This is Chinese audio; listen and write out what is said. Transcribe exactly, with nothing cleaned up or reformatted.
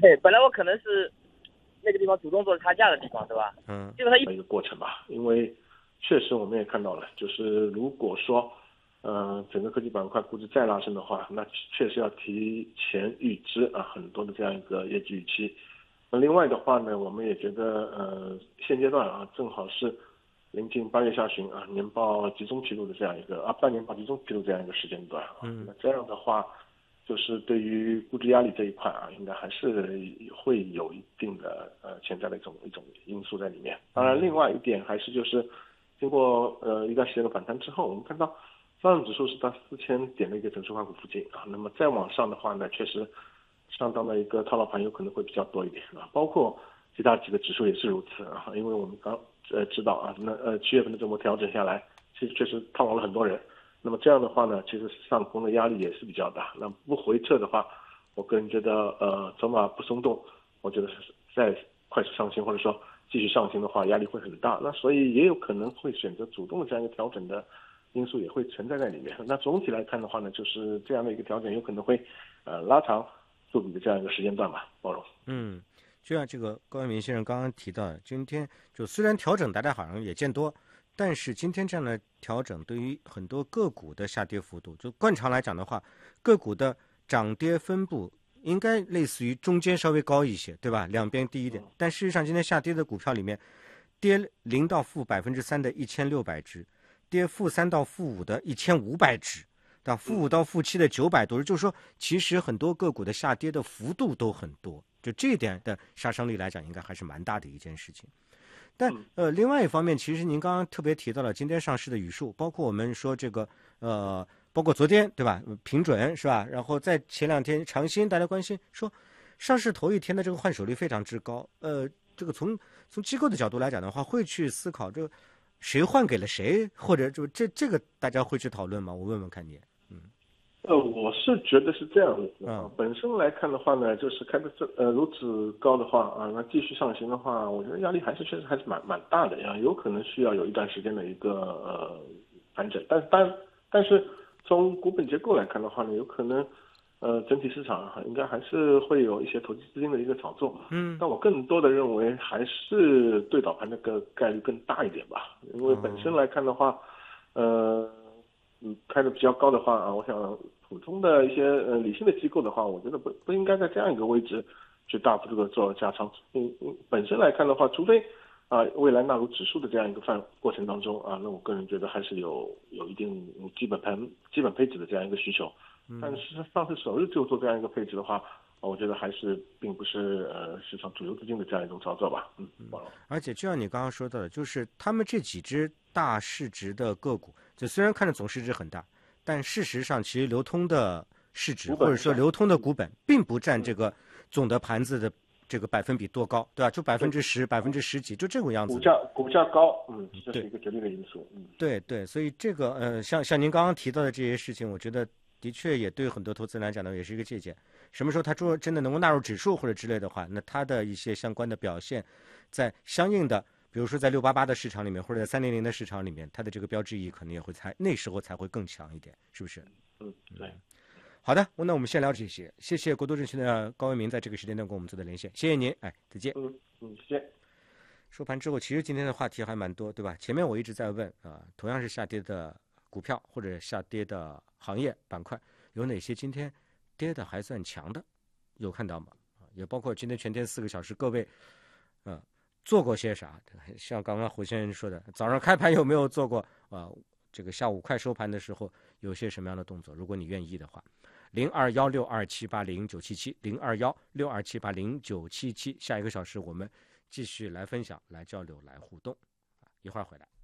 对，本来我可能是那个地方主动做差价的地方，对吧？ 嗯， 结果他一一个过程吧，因为确实我们也看到了，就是如果说呃整个科技板块估值再拉升的话，那确实要提前预支啊很多的这样一个业绩预期。那另外的话呢，我们也觉得呃现阶段啊正好是临近八月下旬啊年报集中披露的这样一个啊半年报集中披露这样一个时间段啊， 嗯， 那这样的话。就是对于估值压力这一块啊，应该还是会有一定的呃潜在的一种一种因素在里面。当然，另外一点还是就是经过呃一段时间的反弹之后，我们看到上证指数是到四千点的一个整数关口附近啊，那么再往上的话呢，确实上当的一个套牢盘有可能会比较多一点啊，包括其他几个指数也是如此啊，因为我们刚呃知道啊，那呃七月份的这波调整下来，其实确实套牢了很多人。那么这样的话呢，其实上攻的压力也是比较大。那不回撤的话，我个人觉得，呃，筹码不松动，我觉得是再快速上行或者说继续上行的话，压力会很大。那所以也有可能会选择主动的这样一个调整的因素也会存在在里面。那总体来看的话呢，就是这样的一个调整有可能会呃拉长做笔的这样一个时间段吧，包容。 嗯，就像这个高文明先生刚刚提到的，今天就虽然调整大家好像也见多。但是今天这样的调整对于很多个股的下跌幅度，就惯常来讲的话，个股的涨跌分布应该类似于中间稍微高一些，对吧？两边低一点。但事实上今天下跌的股票里面，跌零到负百分之三的一千六百只，跌负三到负五的一千五百只，到负五到负七的九百多只，就是说其实很多个股的下跌的幅度都很多，就这一点的杀伤力来讲，应该还是蛮大的一件事情。但呃，另外一方面，其实您刚刚特别提到了今天上市的语数，包括我们说这个呃，包括昨天对吧，平准是吧？然后在前两天长鑫，大家关心说上市头一天的这个换手率非常之高。呃，这个从从机构的角度来讲的话，会去思考这个谁换给了谁，或者就这这个大家会去讨论吗？我问问看你。嗯。 呃，我是觉得是这样的啊。 嗯、 本身来看的话呢，就是开的这呃如此高的话啊，那继续上行的话，我觉得压力还是确实还是蛮蛮大的呀，有可能需要有一段时间的一个呃盘整。但但但是从股本结构来看的话呢，有可能呃整体市场应该还是会有一些投机资金的一个炒作。 嗯。 但我更多的认为还是对倒盘那个概率更大一点吧，因为本身来看的话，呃。嗯，开的比较高的话啊，我想普通的一些呃理性的机构的话，我觉得不不应该在这样一个位置去大幅度的做加仓。嗯嗯，本身来看的话，除非啊未来纳入指数的这样一个范过程当中啊，那我个人觉得还是有有一定基本盘基本配置的这样一个需求。但是上市首日就做这样一个配置的话，我觉得还是并不是呃市场主流资金的这样一种操作吧。嗯， 而且就像你刚刚说到的，就是他们这几只大市值的个股，就虽然看着总市值很大，但事实上其实流通的市值或者说流通的股本，并不占这个总的盘子的这个百分比多高，对吧？就百分之十、百分之十几，就这种样子。 股价股价高，嗯，这是一个决定的因素。嗯， 对对，所以这个呃，像像您刚刚提到的这些事情，我觉得的确也对很多投资人来讲呢，也是一个借鉴。什么时候它做真的能够纳入指数或者之类的话，那它的一些相关的表现，在相应的，比如说在六八八的市场里面，或者在三零零的市场里面，它的这个标志意义可能也会才那时候才会更强一点，是不是？ 嗯，对。 好的，那我们先聊这些。谢谢国都证券的高文明在这个时间段跟我们做的连线，谢谢您，哎，再见。 嗯嗯，谢谢。 收盘之后，其实今天的话题还蛮多，对吧？前面我一直在问啊、呃，同样是下跌的股票或者下跌的行业板块，有哪些今天跌的还算强的？有看到吗？也包括今天全天四个小时，各位，呃，做过些啥？像刚刚胡先生说的，早上开盘有没有做过？啊、呃，这个下午快收盘的时候有些什么样的动作？如果你愿意的话，零二幺六二七八零九七七，零二幺六二七八零九七七，下一个小时我们继续来分享、来交流、来互动。一会儿回来。